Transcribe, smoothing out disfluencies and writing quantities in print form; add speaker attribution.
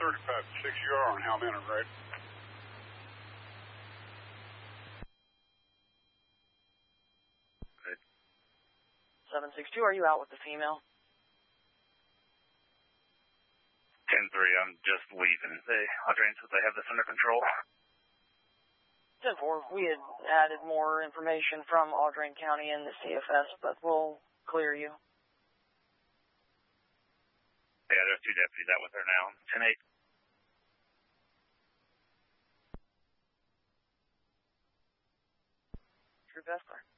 Speaker 1: 35-6, you are on Halmana, right?
Speaker 2: Right.
Speaker 3: 762, are you out with the female?
Speaker 2: 10-3, I'm just leaving. Audrain says they have this under control.
Speaker 3: 10-4, we had added more information from Audrain County and the CFS, but we'll clear you.
Speaker 2: Yeah, there's 2 deputies out with her now. 10-8.
Speaker 3: True Vesper.